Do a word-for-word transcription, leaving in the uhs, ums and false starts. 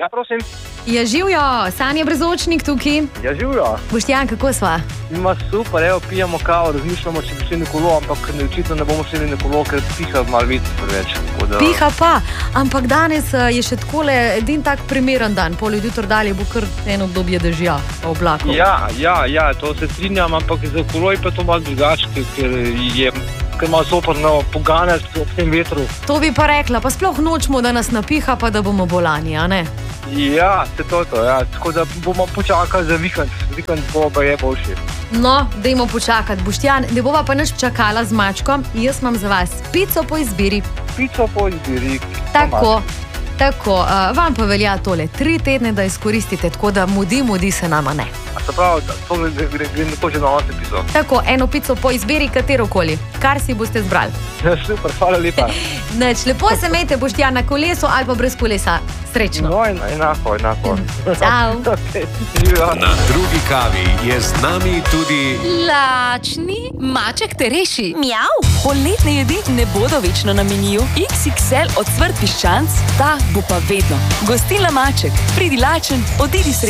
Ja, prosim. Ja, živijo, Sanja Brezočnik tukaj. Ja, živijo. Boštjan, kako sva? Ima super, evo, pijemo kavo, razmišljamo, če bi šli na kolo, ampak ne, očitno ne bomo šli na kolo, ker piha malo vidi preveč. Da... Piha pa, ampak danes je še takole edin tak primeren dan. Pol jutro dalje bo kar eno obdobje dežja, oblakov. Ja, ja, ja, to se strinjam, ampak za kolo je pa to malo drugače, ker je ker malo zoprno poganec ob tem vetru. To bi pa rekla, pa sploh nočemo, da nas napiha, pa da bomo bolani, a ne? Ja, se to to, ja. Tako da bomo počakali za vikend. Vikend bo pa je boljši. No, dajmo počakati. Boštjan, ne bova pa nič čakala z mačko. Jaz imam za vas pico po izbiri. Pico po izbiri. Tako, tako. Uh, vam pa velja tole tri tedne, da izkoristite, tako da mudi, mudi se nama ne. A se pravi, to gre, gre, gre neko že na osem piso. Tako, eno pico po izbiri, katerokoli. Kar si boste zbrali. Ja, super, hvala lepa. Neč, lepo se imejte, Boštjan, na kolesu ali pa brez kolesa. Srečno. No, enako, enako. Ciao. Na drugi kavi je z nami tudi lačni maček Tereši. Mjav. Poletne jedi ne bodo večno na meniju. iks iks el ocvrt piščanc, ta bo pa vedno. Gostila maček, pridi lačen, odidi srečno.